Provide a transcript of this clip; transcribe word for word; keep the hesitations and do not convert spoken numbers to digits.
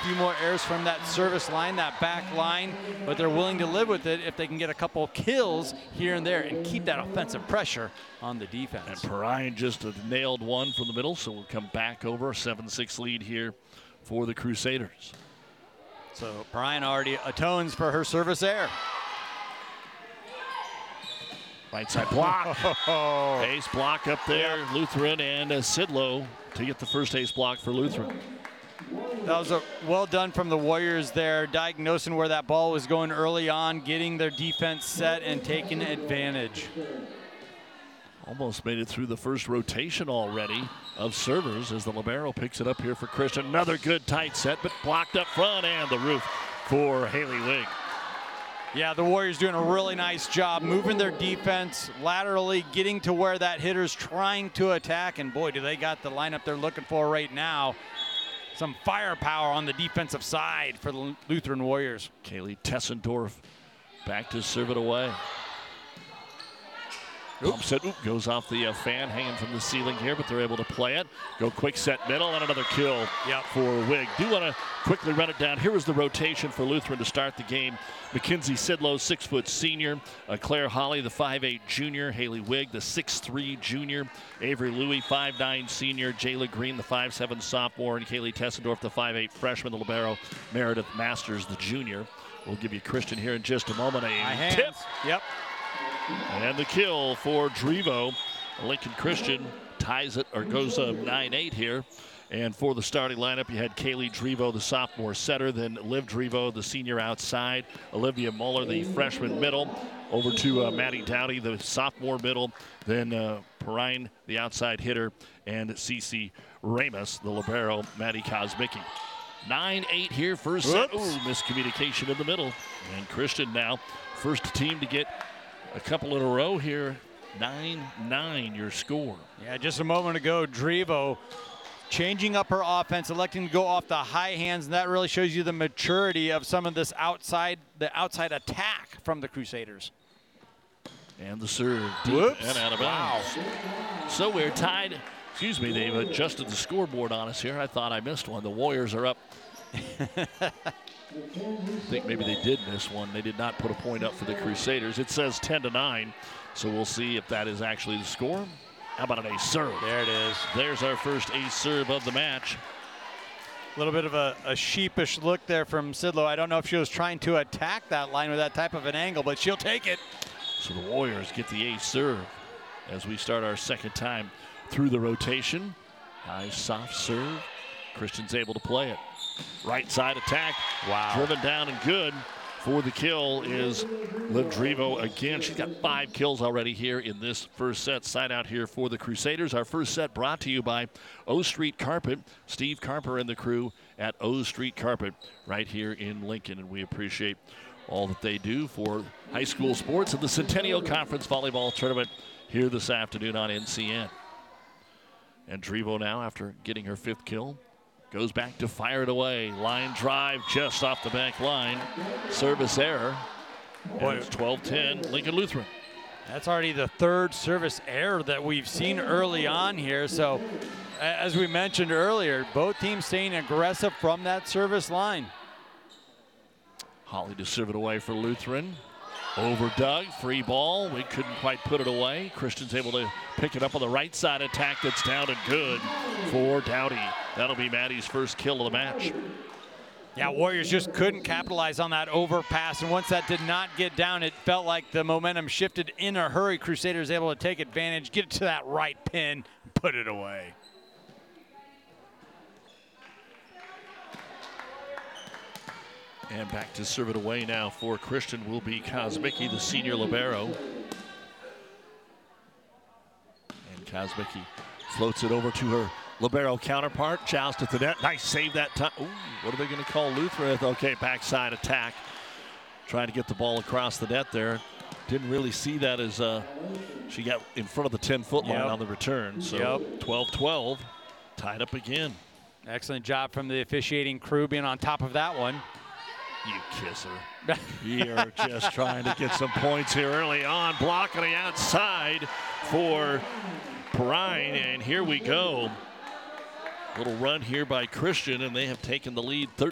few more errors from that service line, that back line, but they're willing to live with it if they can get a couple kills here and there and keep that offensive pressure on the defense. And Perrine just nailed one from the middle, so we'll come back over. A seven six lead here for the Crusaders. So Perrine already atones for her service error. Right side block. Ace block up there. Yep. Lutheran and uh, Sidlow to get the first ace block for Lutheran. That was a well done from the Warriors there, diagnosing where that ball was going early on, getting their defense set and taking advantage. Almost made it through the first rotation already of servers as the libero picks it up here for Christian. Another good tight set, but blocked up front, and the roof for Haley Wigg. Yeah, the Warriors doing a really nice job moving their defense laterally, getting to where that hitter's trying to attack, and boy, do they got the lineup they're looking for right now. Some firepower on the defensive side for the Lutheran Warriors. Kaylee Tessendorf back to serve it away. Pump set, oop, goes off the uh, fan hanging from the ceiling here, but they're able to play it. Go quick set middle, and another kill yep. for Wigg. Do want to quickly run it down. Here was the rotation for Lutheran to start the game. Mackenzie Sidlow, six foot senior. Uh, Claire Holly, the five eight junior. Haley Wigg, the six three junior. Avery Louie, five nine senior. Jayla Green, the five seven sophomore. And Kaylee Tessendorf, the five eight freshman. The libero, Meredith Masters, the junior. We'll give you Christian here in just a moment. A tip. Yep. And the kill for Drevo. Lincoln Christian ties it or goes uh, nine eight here. And for the starting lineup, you had Kaylee Drevo, the sophomore setter, then Liv Drevo, the senior outside, Olivia Muller, the freshman middle, over to uh, Maddie Dowdy, the sophomore middle, then uh, Perrine, the outside hitter, and Cece Ramos, the libero, Maddie Kosmicki. nine eight here, first set. Ooh, miscommunication in the middle. And Christian now, first team to get a couple in a row here. nine nine your score. Yeah, just a moment ago, Drevo changing up her offense, electing to go off the high hands, and that really shows you the maturity of some of this outside, the outside attack from the Crusaders. And the serve deep Whoops. and out of bounds. Wow. So we're tied. Excuse me, they've adjusted the scoreboard on us here. I thought I missed one. The Warriors are up. I think maybe they did miss one. They did not put a point up for the Crusaders. It says ten to nine, so we'll see if that is actually the score. How about an ace serve? There it is. There's our first ace serve of the match. A little bit of a, a sheepish look there from Sidlow. I don't know if she was trying to attack that line with that type of an angle, but she'll take it. So the Warriors get the ace serve as we start our second time through the rotation. Nice soft serve. Christian's able to play it. Right side attack. Wow. Driven down and good. For the kill is Liv Drevo again. She's got five kills already here in this first set. Side out here for the Crusaders. Our first set brought to you by O Street Carpet. Steve Carper and the crew at O Street Carpet right here in Lincoln. And we appreciate all that they do for high school sports and the Centennial Conference Volleyball Tournament here this afternoon on N C N. And Drevo now, after getting her fifth kill, goes back to fire it away. Line drive just off the back line. Service error. And it's twelve ten Lincoln Lutheran. That's already the third service error that we've seen early on here. So as we mentioned earlier, both teams staying aggressive from that service line. Holly to serve it away for Lutheran. Over Doug, free ball. We couldn't quite put it away. Christian's able to pick it up on the right side attack that's down and good for Dowdy. That'll be Maddie's first kill of the match. Yeah, Warriors just couldn't capitalize on that overpass, and once that did not get down, it felt like the momentum shifted in a hurry. Crusaders able to take advantage, get it to that right pin, put it away. And back to serve it away now for Christian will be Kosmicki, the senior libero. And Kosmicki floats it over to her libero counterpart. Joust at the net. Nice save that time. Ooh, what are they going to call Lutheran? Okay, backside attack. Trying to get the ball across the net there. Didn't really see that as uh, she got in front of the ten-foot line yep. on the return. So twelve twelve, tied up again. Excellent job from the officiating crew being on top of that one. You kisser. You're just trying to get some points here early on. Block on the outside for Perrine, and here we go. Little run here by Christian, and they have taken the lead